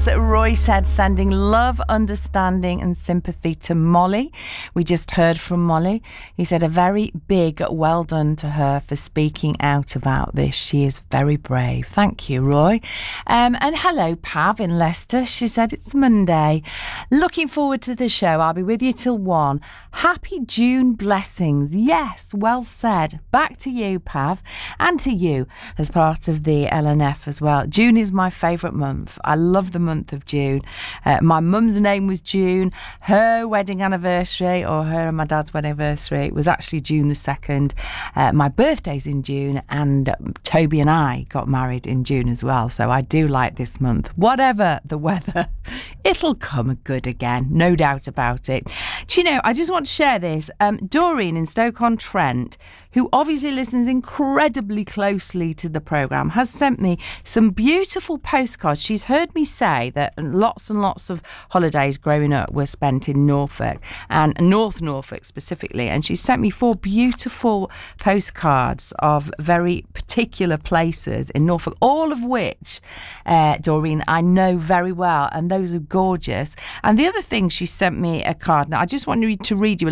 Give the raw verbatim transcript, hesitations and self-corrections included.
Yes, Roy said sending love, understanding and sympathy to Molly. We just heard from Molly. He said a very big well done to her for speaking out about this. She is very brave. Thank you, Roy. Um, and hello, Pav in Leicester. She said it's Monday. Looking forward to the show. I'll be with you till one. Happy June blessings. Yes, well said. Back to you, Pav, and to you as part of the L N F as well. June is my favourite month. I love the month of June. Uh, my mum's name was June. Her wedding anniversary, or her and my dad's wedding anniversary, was actually June the second. Uh, my birthday's in June, and Toby and I got married in June as well. So I do like this month. Whatever the weather, it'll come good again, no doubt about it. Do you know, I just want to share this. Um, Doreen in Stoke-on-Trent, who obviously listens incredibly closely to the programme, has sent me some beautiful postcards. She's heard me say that lots and lots of holidays growing up were spent in Norfolk, and North Norfolk specifically, and she sent me four beautiful postcards of very particular places in Norfolk, all of which, uh, Doreen, I know very well, and those are gorgeous. And the other thing, she sent me a card. Now, I just want to read you a